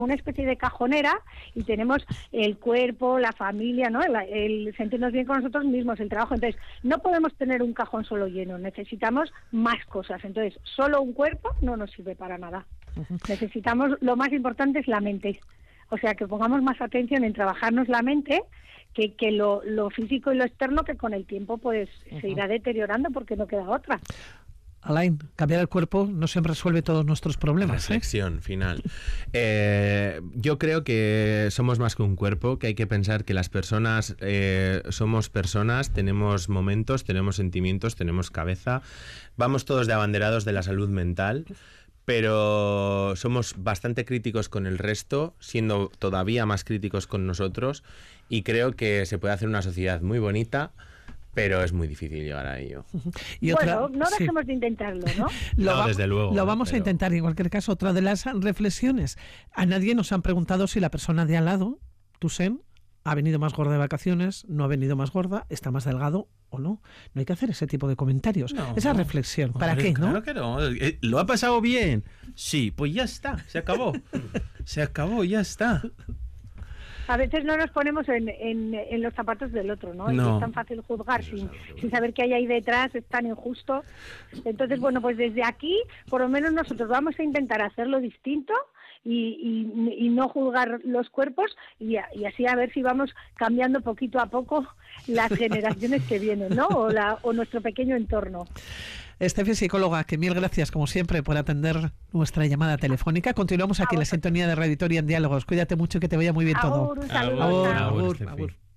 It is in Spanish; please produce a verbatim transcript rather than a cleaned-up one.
una especie de cajonera y tenemos el cuerpo, la familia, ¿no? El, el sentirnos bien con nosotros mismos, el trabajo. Entonces, no podemos tener un cajón solo lleno, necesitamos más cosas. Entonces, solo un cuerpo no nos sirve para nada. Uh-huh. Necesitamos, lo más importante es la mente. O sea, que pongamos más atención en trabajarnos la mente que, que lo, lo físico y lo externo, que con el tiempo pues uh-huh. se irá deteriorando porque no queda otra. Alain, cambiar el cuerpo no siempre resuelve todos nuestros problemas. Reflexión ¿eh? final. Eh, yo creo que somos más que un cuerpo, que hay que pensar que las personas eh, somos personas, tenemos momentos, tenemos sentimientos, tenemos cabeza. Vamos todos de abanderados de la salud mental, pero somos bastante críticos con el resto, siendo todavía más críticos con nosotros, y creo que se puede hacer una sociedad muy bonita, pero es muy difícil llegar a ello. Y otra, bueno, no dejemos sí. de intentarlo, ¿no? lo no, va, desde luego. Lo vamos pero... a intentar. En cualquier caso, otra de las reflexiones. A nadie nos han preguntado si la persona de al lado, Tusen, ha venido más gorda de vacaciones, no ha venido más gorda, está más delgado o no. No hay que hacer ese tipo de comentarios. No, Esa reflexión. ¿Para hombre, qué, claro no? que no. ¿Lo ha pasado bien? Sí, pues ya está. Se acabó. Se acabó, ya está. A veces no nos ponemos en, en, en los zapatos del otro, ¿no? no. Es tan fácil juzgar sin, sin saber qué hay ahí detrás, es tan injusto. Entonces, bueno, pues desde aquí, por lo menos nosotros vamos a intentar hacerlo distinto y, y, y no juzgar los cuerpos y, y así a ver si vamos cambiando poquito a poco las generaciones que vienen, ¿no? O, la, o nuestro pequeño entorno. Estefi, psicóloga, que mil gracias, como siempre, por atender nuestra llamada telefónica. Continuamos aquí en la sintonía de Radio Vitoria en Diálogos. Cuídate mucho y que te vaya muy bien todo. Agur, un saludo. Agur, agur, agur, agur. agur.